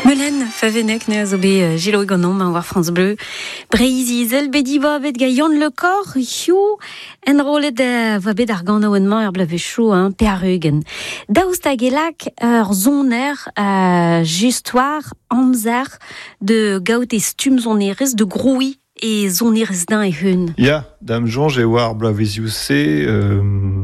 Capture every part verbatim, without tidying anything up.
Melen, Favenek, ne zo be Gilo Egonom, an war France Bleu. Breizi, zel bedi va bet ga Yann Le Corre, hiou, en rolet da va bet ar gant aoenman ar blavechou, hein, pe ar eugen. Daoust hag elak ur zoner uh, justoir amzer de gaout e stum zonerez de groui e zonerez din e hun. Ya, dam jonge e war blaveziou se... Euh...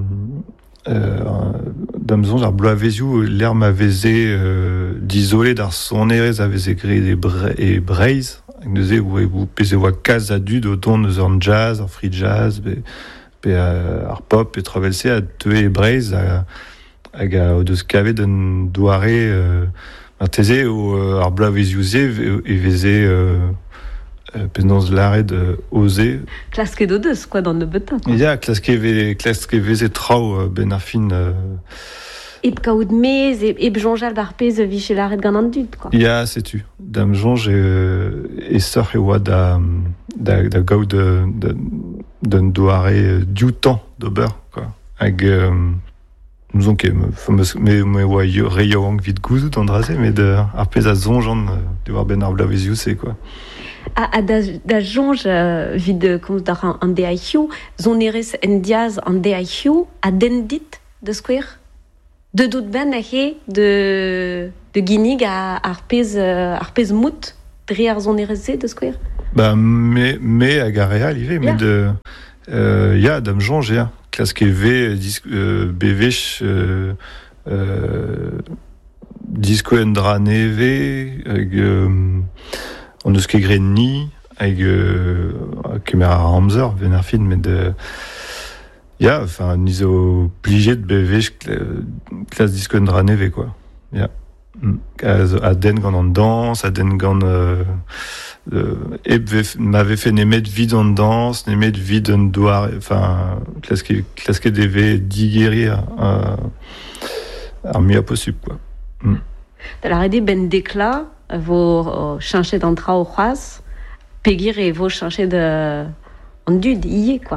Euh, d'amzon ar blaveziou l'er ma veze euh, d'isolé d'ar sonerez a veze gre e, bre, e breiz hag neuze ou ou peze oa kaz a dud o don eus an jazz, ar free jazz be, be uh, ar pop e travelse a teue e breiz a, hag a o deus kavet un douare euh, ar teze o euh, ar blaveziou ze e veze euh, pendanz laret euh, oze. Klasket o deus, quoi, dans ne betin. Ya, klasket ve, klasket veze trao ben ar fin... Euh, Eb kaout mez, eb, eb jonjal d'ar pez viche laret gant an dud, quoi. Ya, setu. Dam jonge e, e sor e oa da, da, da gaout d'un douare dioutan d'ober, quoi. Hag... Euh, Mouzon ket, me, me oa re yaouank vid gouzout an draze, met de, ar pez a zonjan de war ben ar blaveziou se, quoi. A, a da, da jonge uh, vid komz d'ar an, an deaïou, zonerez en diaz an deaïou, a den dit de skouer? De dout ben a he de, de ginig a ar pez, uh, ar pez mout dre ar zonerez se de skouer? Ba, me, me hag a real ive, yeah. me de... Euh, ya, dam jonge, ya. Klaske ve, disk, euh, bevech... Euh, euh, disko en dra neve, hag... Euh, on eus ket gret ni, hag euh, kemer ar amzer, ven ar fin, met de... Ya, enfin, nizo plijet bevech klas disko en dra neve, quoi. Ya. A, a den gant an dans, a den gant... Euh, euh, eb m'ave fait nemet vid an dans, nemet vid an douar, enfin, klaske, klaske deve digerir euh, ar mia possible, quoi. Mm. Da la rede ben dekla, vo chanchet d'an tra o c'hoaz, pegir e vo chanchet de... an dud, ie, quoi.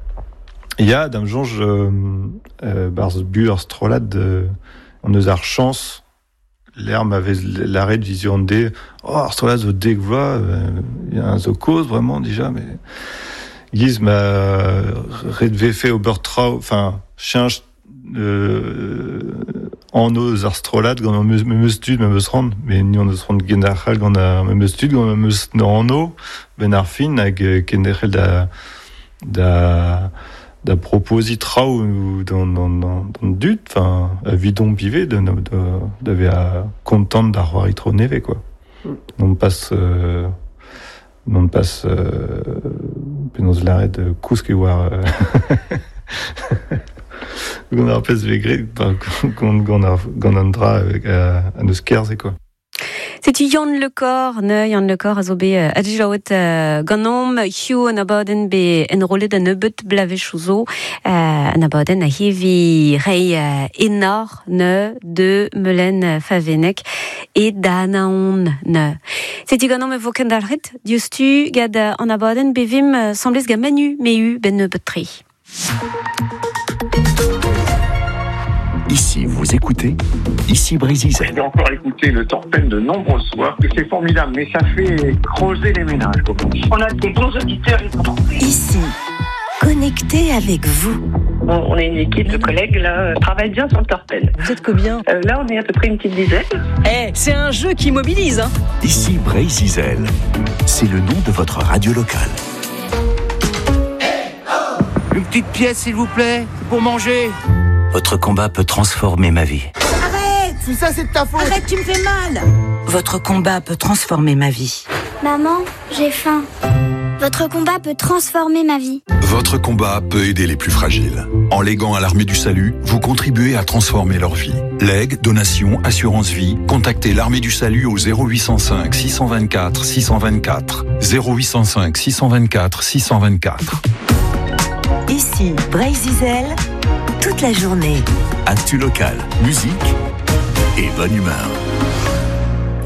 Ya, dam jonge euh, euh, barz bu ar strolad euh, an eus ar chans l'er m'avait l'arrêt de vision de oh ar strolad zo deg vloaz il y a un zo cause vraiment déjà mais giz ma redve fait au beurre trao enfin change euh, en eus ar strolad gant me me stud me meus rand mais ni on eus rand genachal gant a me stud gant me meus en eau ben ar fin hag kenderel da da da proposit trao dans dans dans dans dut enfin a vidon pivé de de d'avait à content d'ar war itro neve quoi. Mm. On passe euh, on passe euh, penaos l'arrêt de kouske war gant ar pez vegre gant gant ar gant an dra avec an eus kerze quoi. C'est Yann Le Corre, ne Yann Le Corre a zo be uh, adjlaouet uh, ganom hiou an abaden be enrolet an ebeut blavechou zo uh, an abaden a hevi rei uh, enor ne de Melen uh, Favenek et danaon ne. C'est ganom e vo kendalret diostu gad uh, an abaden be vim uh, semblez ga manu meu ben ebeut tre. Ici, vous écoutez, ici Brézizel. J'ai encore écouté le Torpen de nombreuses fois, que c'est formidable, mais ça fait creuser les ménages, comme on dit. On a des bons auditeurs. Ici, connecté avec vous. On, on est une équipe de collègues, là, on travaille bien sur le Torpen. Vous êtes combien ? euh, Là, on est à peu près une petite dizaine. Eh, hey, c'est un jeu qui mobilise, hein. Ici Brézizel, c'est le nom de votre radio locale. Une petite pièce, s'il vous plaît, pour manger. Votre combat peut transformer ma vie. Arrête! Tout ça, c'est de ta faute! Arrête, tu me fais mal! Votre combat peut transformer ma vie. Maman, j'ai faim. Votre combat peut transformer ma vie. Votre combat peut aider les plus fragiles. En léguant à l'Armée du Salut, vous contribuez à transformer leur vie. Legs, donations, assurance vie, contactez l'Armée du Salut au zéro huit cent cinq six cent vingt-quatre six cent vingt-quatre. zéro huit cent cinq six cent vingt-quatre six cent vingt-quatre. Ici, Breizizel, toute la journée. Actu local, musique et bonne humeur.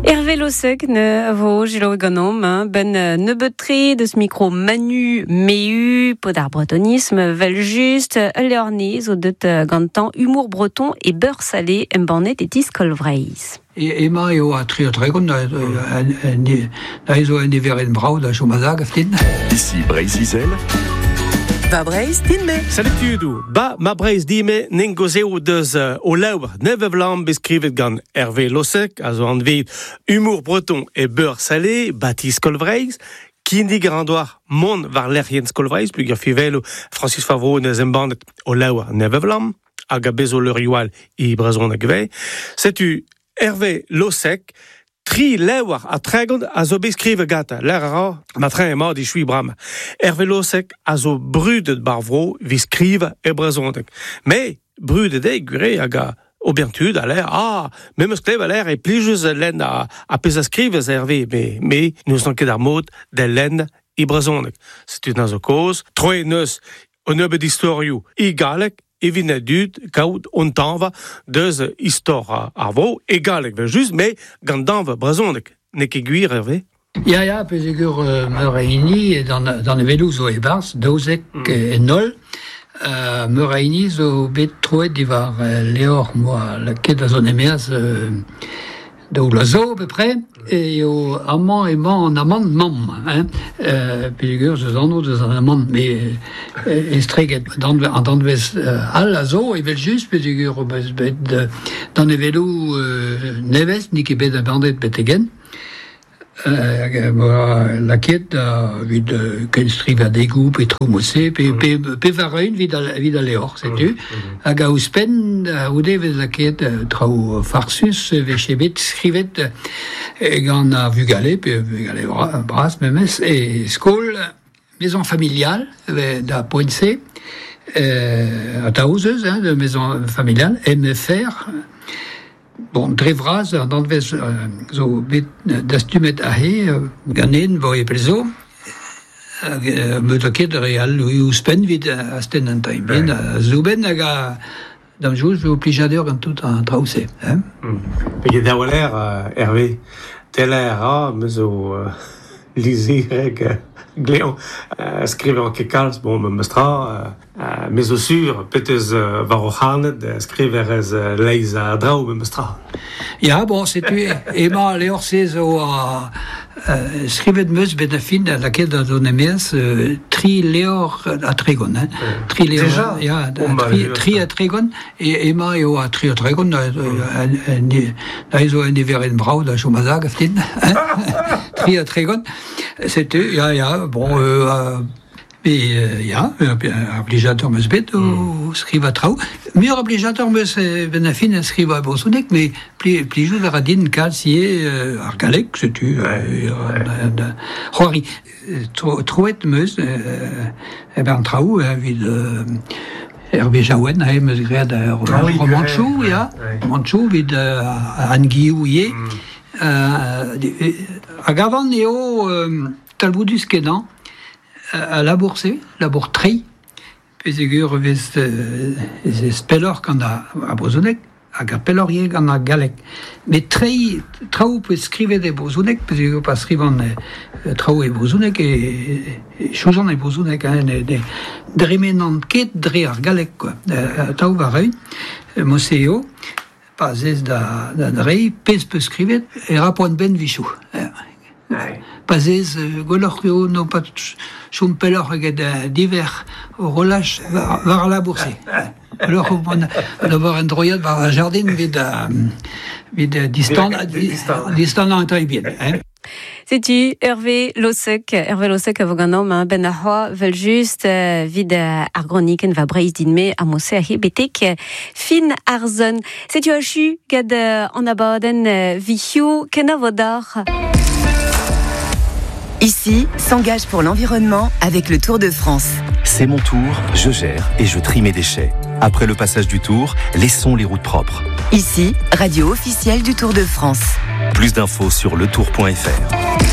Hervé Losek ne vo gilo ganom ben ne betri de ce micro Manu Meu podar bretonisme vel juste leorniz au det gantan humour breton et beurre salé en bornet et tiscolvreis. Et Emma eo a tri o tregon da ezo en everen brau da chomazag aftin. Ici Breiz-Izel. Va Breiz dinme. Salut Tudou. Ba ma Breiz dime nengozeo deus uh, o laur nevevlam beskrivet gant Hervé Losek, also an vet humour breton et beurre salé, bati skolvreiz, ki indi garandoar mon var lerien skolvreiz, plus fivel Francis Favreau ne zembandet o laur nevevlam, hag a bezo leurioal i brezon a gve. Setu Hervé Losek, tri lewar a tregond a zo beskrive gata. L'er ara, matrin e ma di chui bram. Hervé Losek a zo brudet barvro vi skrive e brezondek. Me, brudet e gure hag a obertud a l'air, ah, me meus klev a l'air e plijus len a, a pez a skrive a Hervé, me, me, nous an ket ar mod de len i brezondek. Setu na zo koz, troe neus o neube d'historioù i galek, evin dud kaout on tanva deus istor ar vo egalek ve just me gant danva brezondek ne ket gwir Hervé. Ya ya pesegur uh, me reini dan dan evelou zo e bars daouzek mm. e nol uh, me reini zo bet troet divar uh, leor moa la ket a zon emeaz uh, da ou la zo peu près et au amant et man en amant mam hein euh pesegur zo zano de an amant mais estreget dan an dan vez al la zo evel just pesegur bet dan evelou neves ni ket bet a bandet betegen. Uh, la ket a uh, vid uh, ken striv a degou pe tromosse pe, pe, pe vareun vid a, vid a leor, setu. Mm. Hag a ouspen a oude vez la ket uh, trao farsus vechebet skrivet uh, gant a vugale, pe vugale bra, bras memes, e skol maison familiale da Poinse, uh, a taouzeuz, hein, de maison familiale, M F R. Bon, drevraz, an danvez uh, zo bet dastumet ahe, uh, ganen vo e pelzo, uh, meut a ket real ouspen vid uh, asten an taim. Ben, uh, zo ben hag a dam jouz vo plijader gant tout an traouse. Eh? Mm. Pege da waler, uh, Hervé, tel er a, me zo uh, lizireg uh, gleon, uh, skrive an ket kalz, bon, me mestra, uh, uh, me zo sur, petez uh, var o c'harnet, uh, skrive erez uh, leiz a drao me mestra. Ja, bon, setu ema leor se zo a uh, skrivet meus bet a fin la ket a zon emeaz uh, tri leor a tregon, hein? Mm. Tri leor, Deja? Ja, oh, tri, tri a tregon, e ema eo a tri a tregon, da ezo en everen brau da chomazag aftin, tri a tregon, setu, ja, ja, bon, euh, mais euh, ja, obligator meus bet o skriva trao. Mur obligator meus ben a fin skriva a brezondek, mais pli plijou ver a din kal sie uh, ar galek, setu, c'hoari. Troet meus e ben trao vid Hervé Jaouen a emeus graet ar romanchou, ya, romanchou vid an giou ye. A gavan eo talvoudus kenan a labourse, labour trei, pesegur vez e spellor gant a, a brezondek, hag a pellorie gant a galek. Me trei, trao pe skrivet e brezondek, pesegur pa skrivan e, trao e brezondek e, e chouzan e brezondek, hein, de, de, dremenant ket dre ar galek, quoi. E, trao va reun, moseo, pa zez da, da drei, pez pe skrivet, e rapoan ben vichou. E, Pazez, uh, golorrio no pat chom pelor eget uh, diver o relach var, var la bourse. Alors, on a d'abord un droyat var a jardin vid, uh, vid uh, distant, distant an très bien. Hein? C'est-tu Hervé Losek, Hervé Losek a voganom hein, ben a hoa vel just uh, vid uh, ar groniken va breiz din me a mosse a betek uh, fin arzon. C'est-tu a chu gad uh, an abaden uh, vihiou ken a vodar. Ici, s'engage pour l'environnement avec le Tour de France. C'est mon tour, je gère et je trie mes déchets. Après le passage du Tour, laissons les routes propres. Ici, radio officielle du Tour de France. Plus d'infos sur le tour point f r.